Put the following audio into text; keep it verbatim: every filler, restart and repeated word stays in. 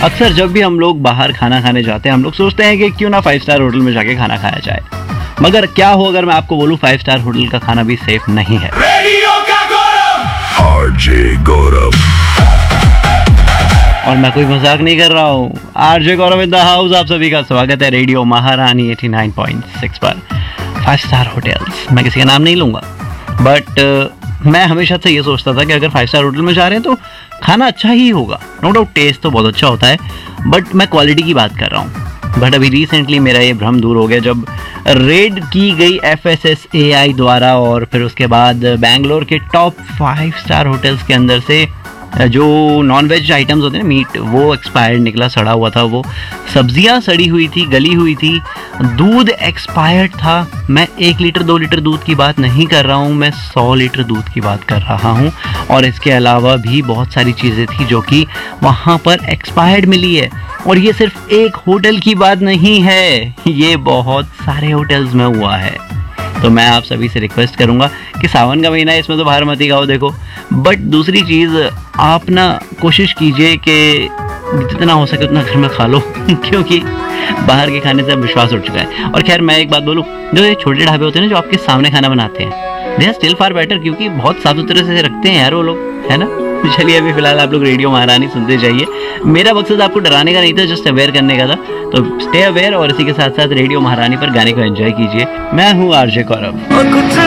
अक्सर जब भी हम लोग बाहर खाना खाने जाते हैं हम लोग सोचते हैं कि क्यों ना फाइव स्टार होटल में जाके खाना खाया जाए, मगर क्या हो अगर मैं आपको बोलूं फाइव स्टार होटल का खाना भी सेफ नहीं है। आरजे गौरव, और मैं कोई मजाक नहीं कर रहा हूँ। RJ Gaurav in the house, आप सभी का स्वागत है रेडियो महारानी एटी नाइन पॉइंट सिक्स पर। फाइव स्टार होटल्स, मैं किसी का नाम नहीं लूंगा, बट uh, मैं हमेशा से ये सोचता था कि अगर फाइव स्टार होटल में जा रहे हैं तो खाना अच्छा ही होगा। नो डाउट टेस्ट तो बहुत अच्छा होता है, बट मैं क्वालिटी की बात कर रहा हूँ। बट अभी रिसेंटली मेरा ये भ्रम दूर हो गया जब रेड की गई एफ एस एस ए आई द्वारा, और फिर उसके बाद बैंगलोर के टॉप फाइव स्टार होटल्स के अंदर से जो नॉन वेज आइटम्स होते हैं मीट, वो एक्सपायर्ड निकला, सड़ा हुआ था। वो सब्जियां सड़ी हुई थी, गली हुई थी, दूध एक्सपायर्ड था। मैं एक लीटर दो लीटर दूध की बात नहीं कर रहा हूँ, मैं सौ लीटर दूध की बात कर रहा हूँ। और इसके अलावा भी बहुत सारी चीज़ें थी जो कि वहाँ पर एक्सपायर्ड मिली है। और ये सिर्फ एक होटल की बात नहीं है, ये बहुत सारे होटल्स में हुआ है। तो मैं आप सभी से रिक्वेस्ट करूंगा कि सावन का महीना है, इसमें तो बाहर मत ही खाओ देखो। बट दूसरी चीज़, आप ना कोशिश कीजिए कि जितना हो सके उतना घर में खा लो क्योंकि बाहर के खाने से अब विश्वास उठ चुका है। और खैर मैं एक बात बोलूँ, जो ये छोटे ढाबे होते हैं ना जो आपके सामने खाना बनाते हैं, they are still far better, क्योंकि बहुत साफ सुथरे से रखते हैं यार वो लोग, है ना। चलिए अभी फिलहाल आप लोग रेडियो महारानी सुनते जाइए। मेरा मकसद आपको डराने का नहीं था, जस्ट अवेयर करने का था। तो स्टे अवेयर और इसी के साथ साथ रेडियो महारानी पर गाने को एंजॉय कीजिए। मैं हूँ आरजे गौरव।